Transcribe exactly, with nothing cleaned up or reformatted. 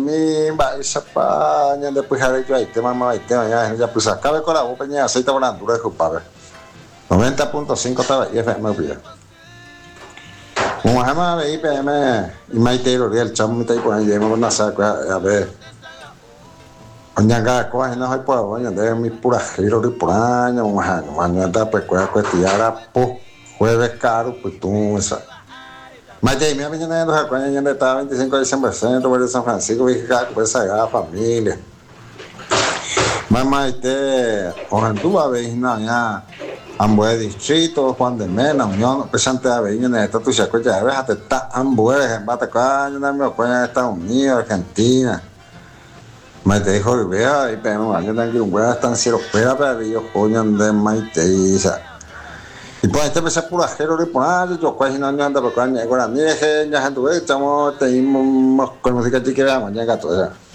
Mi Baixapa, después de yo ahí te mamá, ahí te mañana, ya pues acabe con la boca, ya aceite brandura de culpable. noventa punto cinco estaba y F M pilla. Muhammad ve I P M y Maite lo real chamo mi tai por ahí llevo una saca a ver. Oñanga coa no hay por oña de mi pura giro de por año, mañana, mañana pues cuesta cuestiara po jueves caro pues tú esa. Maite mi amiga no es coña ya está veinticinco de diciembre centro de San Francisco y que pues esa familia. Mamá este ojalá veis no ya Amboé distrito, Juan de Mena, Unión, presente de Aveño, en esta tu chaco ya ves, hasta está Amboé, en Batacaña, en mi en Estados Unidos, Argentina. Maite dijo que vea, y pero año tan que un hueá están cielo fuera, pero ellos coñan de Maite y esa. Y pues este empecé pura jero y por ahí, yo cuál no anda por cuál ni con la nieje, ya gente, estamos, tenemos con música chiquera, mañana todo ya.